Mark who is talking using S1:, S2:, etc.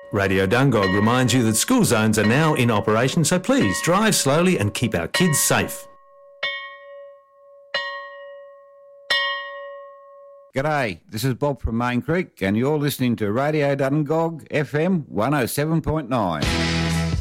S1: Radio Dungog reminds you that school zones are now in operation, so please drive slowly and keep our kids safe.
S2: G'day, this is Bob from Main Creek and you're listening to Radio Dungog FM 107.9.